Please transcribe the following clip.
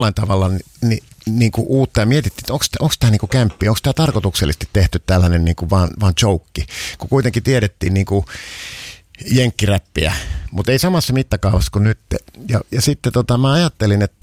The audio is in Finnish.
jollain tavalla niin kuin uutta ja mietittiin, että onko tämä niin kuin kämppi, onko tämä tarkoituksellisesti tehty tällainen niin kuin vaan joke, kun kuitenkin tiedettiin niin kuin jenkkiräppiä, mutta ei samassa mittakaavassa kuin nyt. Ja sitten mä ajattelin, että